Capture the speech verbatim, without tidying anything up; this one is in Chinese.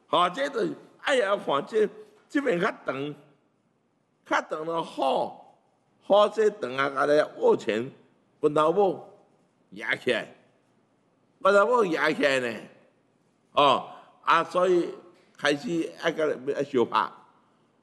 吼，这就是爱要看这这边较长，较长了好，好这长啊，甲咧握拳，拳头母压起来，拳头母压起来呢，哦啊，所以开始爱甲要相拍。